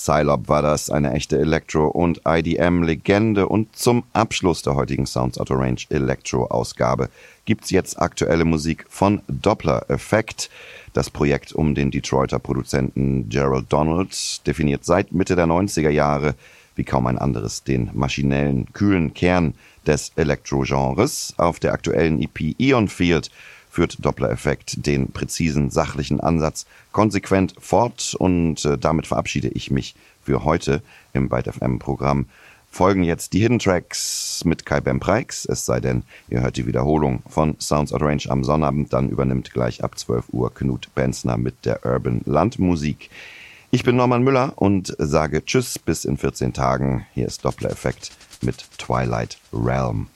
Psylop war das, eine echte Elektro- und IDM-Legende. Und zum Abschluss der heutigen Sounds Out of Range Elektro-Ausgabe gibt's jetzt aktuelle Musik von Doppler Effekt. Das Projekt um den Detroiter Produzenten Gerald Donald definiert seit Mitte der 90er Jahre wie kaum ein anderes den maschinellen, kühlen Kern des Elektro-Genres. Auf der aktuellen EP Eon Field führt Doppler Effekt den präzisen, sachlichen Ansatz konsequent fort und damit verabschiede ich mich für heute im Byte FM Programm. Folgen jetzt die Hidden Tracks mit Kai Bempreix, es sei denn, ihr hört die Wiederholung von Sounds Out of Range am Sonnabend, dann übernimmt gleich ab 12 Uhr Knut Benzner mit der Urban Landmusik. Ich bin Norman Müller und sage Tschüss bis in 14 Tagen. Hier ist Doppler Effekt mit Twilight Realm.